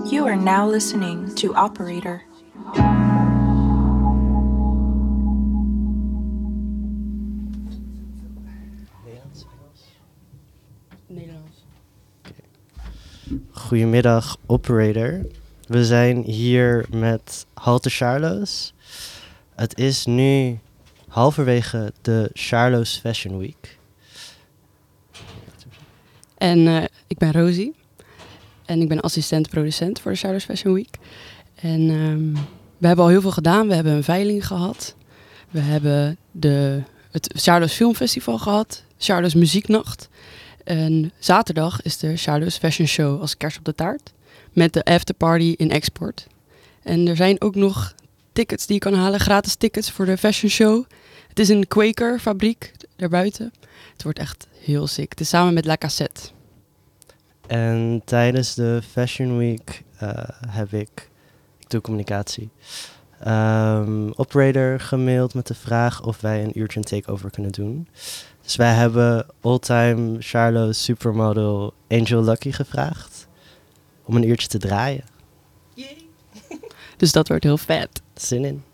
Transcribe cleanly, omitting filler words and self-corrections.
You are now listening to Operator. Nederlands. Goedemiddag, Operator. We zijn hier met Halte Charlo's. Het is nu halverwege de Charlo's Fashion Week. En ik ben Rosie. En ik ben assistent-producent voor de Charlo's Fashion Week. En we hebben al heel veel gedaan. We hebben een veiling gehad. We hebben het Charlo's Filmfestival gehad. Charlo's Muzieknacht. En zaterdag is de Charlo's Fashion Show als kerst op de taart. Met de afterparty in Export. En er zijn ook nog tickets die je kan halen. Gratis tickets voor de fashion show. Het is een Quaker fabriek daarbuiten. Het wordt echt heel sick. Het is samen met La Cassette. En tijdens de Fashion Week heb ik doe communicatie, Operator gemaild met de vraag of wij een uurtje een takeover kunnen doen. Dus wij hebben all-time Charlo's supermodel Angel Lucky gevraagd om een uurtje te draaien. Dus dat wordt heel vet. Zin in.